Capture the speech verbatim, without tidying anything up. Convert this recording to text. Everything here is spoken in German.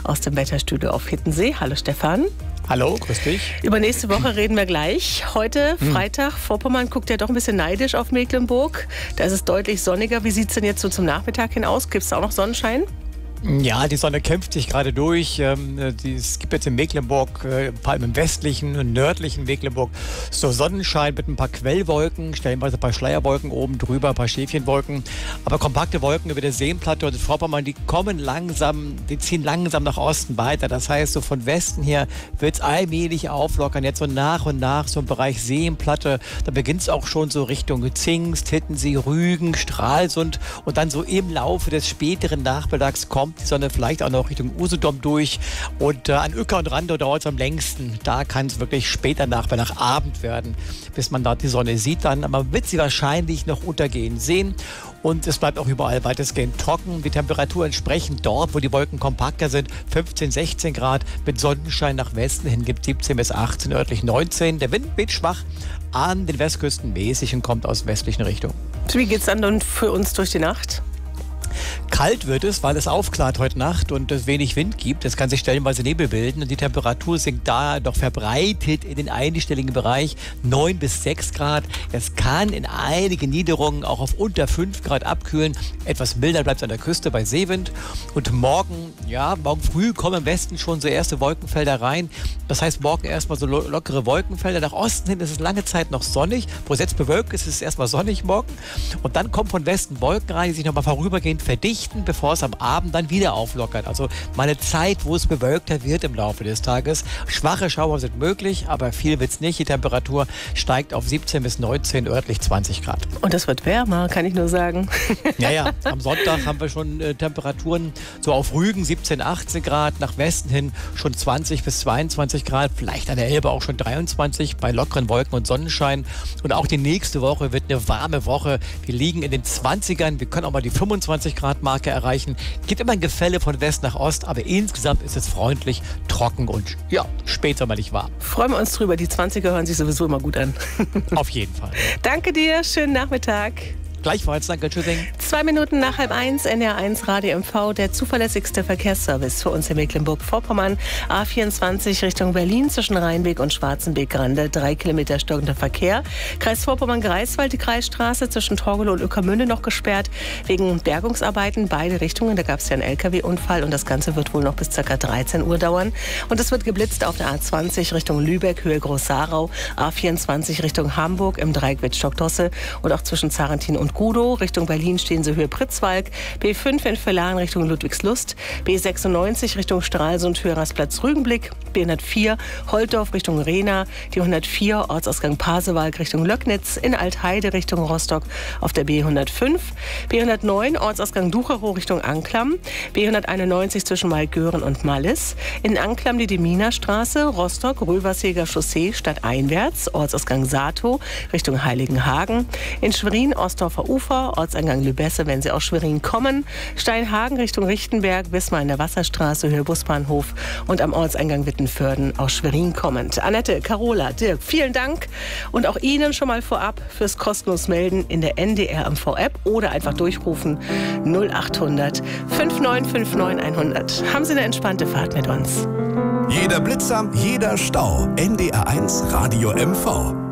aus dem Wetterstudio auf Hittensee. Hallo Stefan. Hallo, grüß dich. Über nächste Woche reden wir gleich. Heute, hm. Freitag, Vorpommern guckt ja doch ein bisschen neidisch auf Mecklenburg. Da ist es deutlich sonniger. Wie sieht es denn jetzt so zum Nachmittag hin aus? Gibt es da auch noch Sonnenschein? Ja, die Sonne kämpft sich gerade durch. Es gibt jetzt in Mecklenburg, vor allem im westlichen und nördlichen Mecklenburg, so Sonnenschein mit ein paar Quellwolken, stellenweise ein paar Schleierwolken oben drüber, ein paar Schäfchenwolken. Aber kompakte Wolken über der Seenplatte und Vorpommern, die kommen langsam, die ziehen langsam nach Osten weiter. Das heißt, so von Westen her wird es allmählich auflockern. Jetzt so nach und nach so im Bereich Seenplatte. Da beginnt es auch schon so Richtung Zingst, Hittensee, Rügen, Stralsund. Und dann so im Laufe des späteren Nachmittags kommt die Sonne vielleicht auch noch Richtung Usedom durch. Und äh, an Uecker und Randow dauert es am längsten. Da kann es wirklich später Nachmittag, nach Abend werden, bis man da die Sonne sieht. Dann aber wird sie wahrscheinlich noch untergehen sehen. Und es bleibt auch überall weitestgehend trocken. Die Temperatur entsprechend dort, wo die Wolken kompakter sind, fünfzehn, sechzehn Grad. Mit Sonnenschein nach Westen hin gibt siebzehn bis achtzehn, örtlich neunzehn. Der Wind weht schwach an den Westküsten mäßig und kommt aus westlichen Richtungen. Wie geht es dann nun für uns durch die Nacht? Kalt wird es, weil es aufklart heute Nacht und es wenig Wind gibt. Es kann sich stellenweise Nebel bilden und die Temperatur sinkt da noch verbreitet in den einstelligen Bereich neun bis sechs Grad. Es kann in einigen Niederungen auch auf unter fünf Grad abkühlen. Etwas milder bleibt es an der Küste bei Seewind. Und morgen, ja, morgen früh kommen im Westen schon so erste Wolkenfelder rein. Das heißt, morgen erstmal so lo- lockere Wolkenfelder. Nach Osten hin ist es lange Zeit noch sonnig. Wo es jetzt bewölkt ist, ist es erstmal sonnig morgen. Und dann kommen von Westen Wolken rein, die sich nochmal vorübergehend verdichten, bevor es am Abend dann wieder auflockert. Also mal eine Zeit, wo es bewölkter wird im Laufe des Tages. Schwache Schauer sind möglich, aber viel wird es nicht. Die Temperatur steigt auf siebzehn bis neunzehn, örtlich zwanzig Grad. Und es wird wärmer, kann ich nur sagen. Ja, ja. Am Sonntag haben wir schon äh, Temperaturen so auf Rügen siebzehn, achtzehn Grad, nach Westen hin schon zwanzig bis zweiundzwanzig Grad, vielleicht an der Elbe auch schon dreiundzwanzig bei lockeren Wolken und Sonnenschein. Und auch die nächste Woche wird eine warme Woche. Wir liegen in den zwanzigern, wir können auch mal die fünfundzwanzig Grad Marke erreichen. Gibt immer ein Gefälle von West nach Ost, aber insgesamt ist es freundlich, trocken und ja, spätsommerlich warm. Freuen wir uns drüber. Die zwanziger hören sich sowieso immer gut an. Auf jeden Fall. Danke dir, schönen Nachmittag. Gleichfalls, danke, tschüssing. Zwei Minuten nach halb eins, N D R eins Radio M V, der zuverlässigste Verkehrsservice für uns in Mecklenburg-Vorpommern. A vierundzwanzig Richtung Berlin zwischen Rheinweg und Schwarzenbeck-Grande, drei Kilometer stockender Verkehr. Kreis Vorpommern-Greifswald, die Kreisstraße zwischen Torgelow und Ueckermünde noch gesperrt wegen Bergungsarbeiten, beide Richtungen. Da gab es ja einen L K W-Unfall und das Ganze wird wohl noch bis ca. dreizehn Uhr dauern. Und es wird geblitzt auf der A zwanzig Richtung Lübeck, Höhe Groß-Sarau, A vierundzwanzig Richtung Hamburg im Dreieck Wittstock-Tosse und auch zwischen Zarentin und Gudow. Richtung Berlin stehen sie Höhe Pritzwalk. B fünf in Villaren Richtung Ludwigslust. B sechsundneunzig Richtung Stralsund, Höhe Rastplatz Rügenblick. B hundertvier Holtdorf Richtung Rehna. Die hundertvier Ortsausgang Pasewalk Richtung Löcknitz. In Altheide Richtung Rostock auf der B hundertfünf. B hundertneun Ortsausgang Ducherow Richtung Anklam. B hunderteinundneunzig zwischen Maigören und Mallis. In Anklam die Deminer Straße. Rostock Röverseger Chaussee stadteinwärts. Ortsausgang Sato Richtung Heiligenhagen. In Schwerin Ostdorfer Ufer, Ortseingang Lübesse, wenn Sie aus Schwerin kommen. Steinhagen Richtung Richtenberg, Wismar in der Wasserstraße, Höhe Busbahnhof und am Ortseingang Wittenförden aus Schwerin kommend. Annette, Carola, Dirk, vielen Dank und auch Ihnen schon mal vorab fürs kostenlos Melden in der N D R M V-App oder einfach durchrufen null acht hundert fünf neun fünf neun hundert. Haben Sie eine entspannte Fahrt mit uns. Jeder Blitzer, jeder Stau. N D R eins Radio M V.